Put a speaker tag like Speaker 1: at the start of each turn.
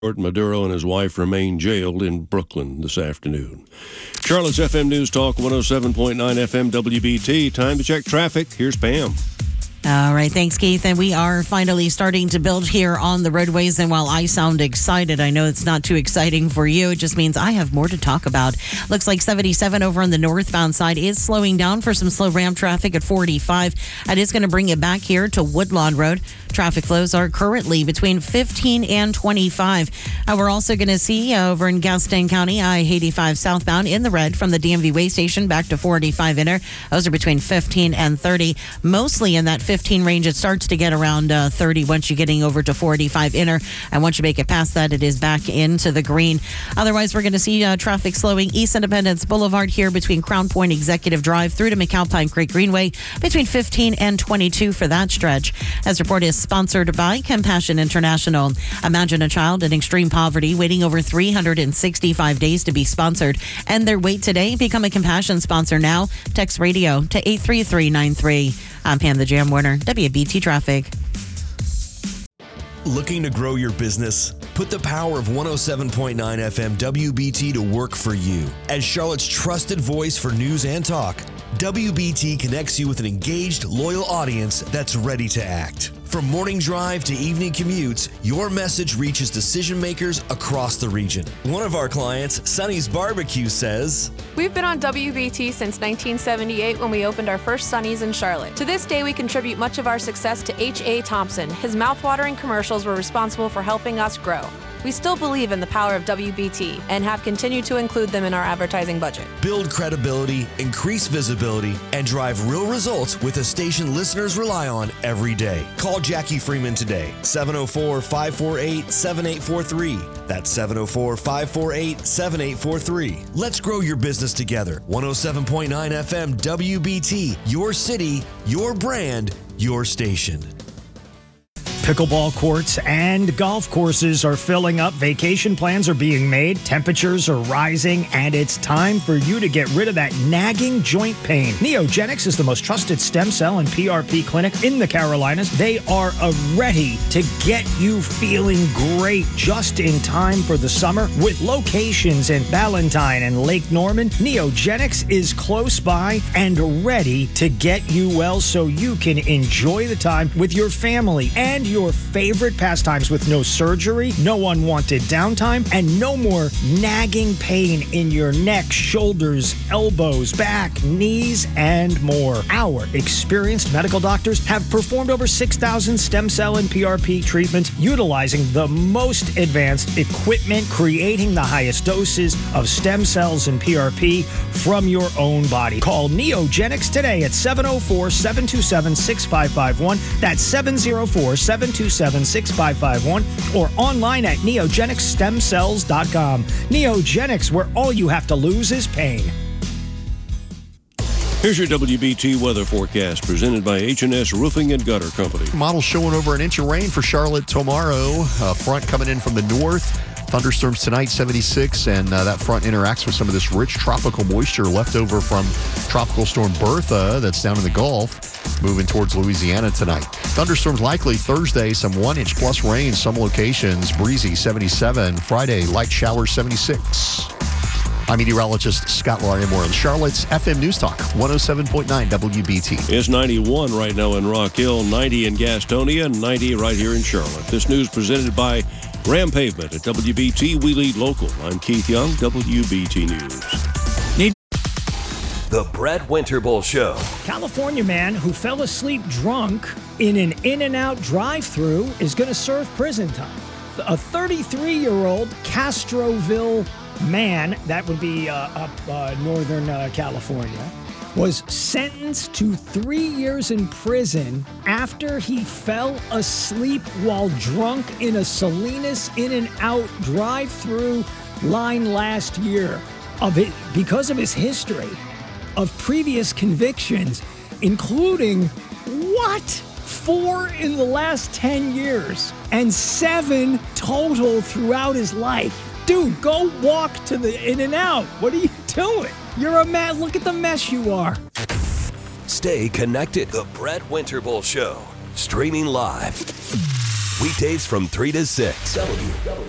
Speaker 1: Maduro and his wife remain jailed in Brooklyn this afternoon. Charlotte's FM News Talk 107.9 FM WBT. Time to check traffic. Here's Pam.
Speaker 2: All right, thanks, Keith. And we are finally starting to build here on the roadways. And while I sound excited, I know it's not too exciting for you. It just means I have more to talk about. Looks like 77 over on the northbound side is slowing down for some slow ramp traffic at 45. That is going to bring it back here to Woodlawn Road. Traffic flows are currently between 15 and 25. We're also going to see over in Gaston County, I-85 southbound in the red from the DMV way station back to 45 inner. Those are between 15 and 30. Mostly in that 15 range. It starts to get around 30 once you're getting over to 45 inner. And once you make it past that, it is back into the green. Otherwise, we're going to see traffic slowing East Independence Boulevard here between Crown Point Executive Drive through to McAlpine Creek Greenway between 15 and 22 for that stretch. As report is sponsored by Compassion International. Imagine a child in extreme poverty waiting over 365 days to be sponsored. End their wait today. Become a Compassion sponsor now. Text radio to 83393. I'm Pam the Jam Warner, WBT Traffic.
Speaker 3: Looking to grow your business? Put the power of 107.9 FM WBT to work for you. As Charlotte's trusted voice for news and talk, WBT connects you with an engaged, loyal audience that's ready to act. From morning drive to evening commutes, your message reaches decision makers across the region. One of our clients, Sonny's Barbecue, says,
Speaker 4: "We've been on WBT since 1978 when we opened our first Sonny's in Charlotte. To this day, we contribute much of our success to H.A. Thompson. His mouthwatering commercials were responsible for helping us grow. We still believe in the power of WBT and have continued to include them in our advertising budget."
Speaker 3: Build credibility, increase visibility, and drive real results with a station listeners rely on every day. Call Jackie Freeman today, 704-548-7843. That's 704-548-7843. Let's grow your business together. 107.9 FM WBT, your city, your brand, your station.
Speaker 5: Pickleball courts and golf courses are filling up. Vacation plans are being made. Temperatures are rising, and it's time for you to get rid of that nagging joint pain. Neogenics is the most trusted stem cell and PRP clinic in the Carolinas. They are ready to get you feeling great just in time for the summer. With locations in Ballantyne and Lake Norman, Neogenics is close by and ready to get you well so you can enjoy the time with your family and your favorite pastimes with no surgery, no unwanted downtime, and no more nagging pain in your neck, shoulders, elbows, back, knees, and more. Our experienced medical doctors have performed over 6,000 stem cell and PRP treatments utilizing the most advanced equipment, creating the highest doses of stem cells and PRP from your own body. Call Neogenics today at 704-727-6551. That's 704-727-6551 or online at neogenicstemcells.com. Neogenics, where all you have to lose is pain.
Speaker 1: Here's your WBT weather forecast presented by H&S Roofing and Gutter Company.
Speaker 6: Models showing over an inch of rain for Charlotte tomorrow. Front coming in from the north. Thunderstorms tonight, 76, and that front interacts with some of this rich tropical moisture left over from Tropical Storm Bertha that's down in the Gulf, moving towards Louisiana tonight. Thunderstorms likely Thursday, some 1-inch plus rain, some locations, breezy, 77. Friday, light showers, 76. I'm meteorologist Scott Larimore in Charlotte's FM News Talk, 107.9 WBT.
Speaker 1: It's 91 right now in Rock Hill, 90 in Gastonia, 90 right here in Charlotte. This news presented by Ram Pavement at WBT. We lead local. I'm Keith Young, WBT News.
Speaker 3: The Brett Winterble Show.
Speaker 5: California man who fell asleep drunk in an In-N-Out drive-thru is going to serve prison time. A 33-year-old Castroville man, that would be up northern California, was sentenced to 3 years in prison after he fell asleep while drunk in a Salinas In-N-Out drive-thru line last year because of his history of previous convictions, including 4 in the last 10 years and 7 total throughout his life. Dude, go walk to the In-N-Out. What are you doing? You're a man. Look at the mess you are.
Speaker 3: Stay connected. The Brett Winterble Show. Streaming live. Weekdays from 3 to 6.